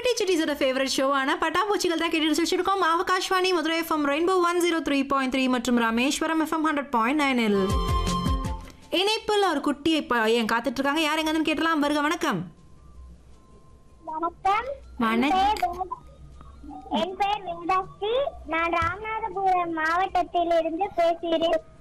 குட்டி சிட்டிஸோட ஃபேவரட் ஷோவான பட்டாம்பூச்சிகள் தான் கேட்டு ரசிச்சிருக்கோம். ஆகாஷ்வாணி மதுரை எஃப்எம் ரெயின்போ 103.3 மற்றும் ராமேஸ்வரம் எஃப்எம் 100.9 இணைப்பில் ஒரு குட்டியை பையன் காத்துட்டு இருக்காங்க. யார் எங்கன்னு கேட்டலாம். வருக. வணக்கம். என் பெயர் மீனாட்சி. நான் ராமநாதபுரம் மாவட்டத்தில் இருந்து பேசுகிறேன்.